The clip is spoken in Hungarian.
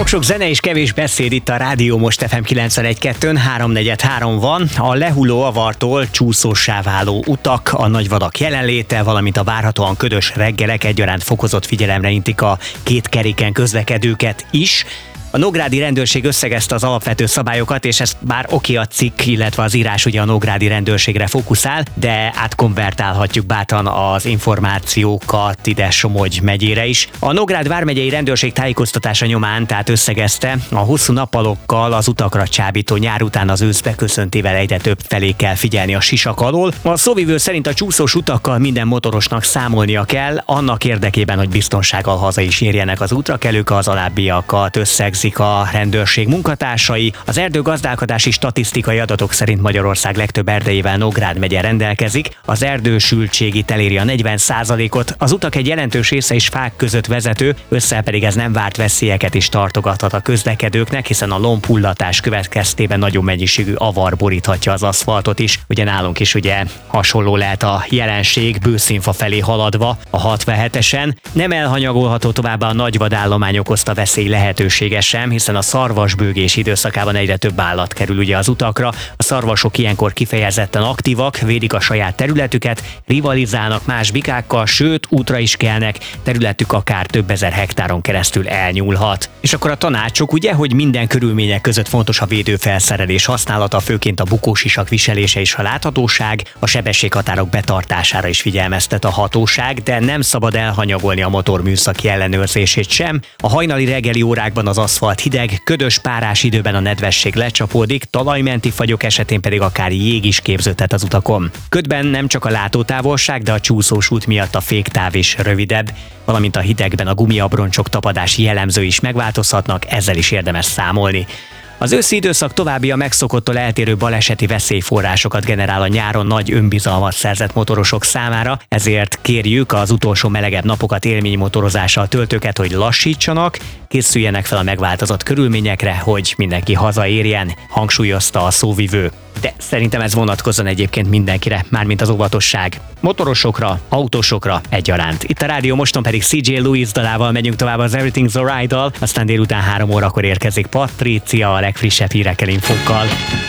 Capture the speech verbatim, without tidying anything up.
Sok-sok zene és kevés beszéd itt a Rádió Most ef em kilencvenegy kettőn, háromnegyed három van. A lehulló avartól csúszóssá váló utak, a nagyvadak jelenléte, valamint a várhatóan ködös reggelek egyaránt fokozott figyelemre intik a két keréken közlekedőket is. A nógrádi rendőrség összegezte az alapvető szabályokat, és ez bár oké a cikk, illetve az írás ugye a nógrádi rendőrségre fókuszál, de átkonvertálhatjuk bátran az információkat ide Somogy megyére is. A Nógrád vármegyei rendőrség tájékoztatása nyomán tehát összegezte, a hosszú nappalokkal az utakra csábító nyár után az ősz beköszöntével egyre több felé kell figyelni a sisak alól. A szóvivő szerint a csúszós utakkal minden motorosnak számolnia kell, annak érdekében, hogy biztonsággal haza is érjenek az útrakelők, az alábbiakat összegzik a rendőrség munkatársai. Az erdőgazdálkodási statisztikai adatok szerint Magyarország legtöbb erdejével Nógrád megye rendelkezik. Az erdősültségi eléri a negyven százalékot, az utak egy jelentős része is fák között vezető, össze pedig ez nem várt veszélyeket is tartogathat a közlekedőknek, hiszen a lombhullatás következtében nagyon mennyiségű avar boríthatja az aszfaltot is. Ugye nálunk is ugye hasonló lehet a jelenség, Bőszínfa felé haladva a hatvanhetesen. Nem elhanyagolható továbbá a nagyvadállomány okozta veszély lehetőséges sem, hiszen a szarvasbőgés időszakában egyre több állat kerül ugye az utakra. A szarvasok ilyenkor kifejezetten aktívak, védik a saját területüket, rivalizálnak más bikákkal, sőt útra is kelnek, területük akár több ezer hektáron keresztül elnyúlhat. És akkor a tanácsok ugye, hogy minden körülmények között fontos a védőfelszerelés használata, főként a bukósisak viselése és a láthatóság, a sebességhatárok betartására is figyelmeztet a hatóság, de nem szabad elhanyagolni a motor műszaki ellenőrzését sem. A hajnali reggeli órákban az aszfalt hideg, ködös párás időben a nedvesség lecsapódik, talajmenti fagyok esetén pedig akár jég is képződhet az utakon. Ködben nem csak a látótávolság, de a csúszós út miatt a féktáv is rövidebb, valamint a hidegben a gumiabroncsok tapadási jellemző is megváltozhatnak, ezzel is érdemes számolni. Az őszi időszak további a megszokottól eltérő baleseti veszélyforrásokat generál a nyáron nagy önbizalmat szerzett motorosok számára, ezért kérjük az utolsó melegebb napokat élménymotorozással töltőket, hogy lassítsanak, készüljenek fel a megváltozott körülményekre, hogy mindenki hazaérjen, hangsúlyozta a szóvivő. De szerintem ez vonatkozzon egyébként mindenkire, mármint az óvatosság. Motorosokra, autósokra egyaránt. Itt a Rádió Moston pedig cé jé Lewis dalával megyünk tovább az Everything's Alright-dal, aztán délután három órakor érkezik Patricia a legfrissebb hírekkel, infókkal.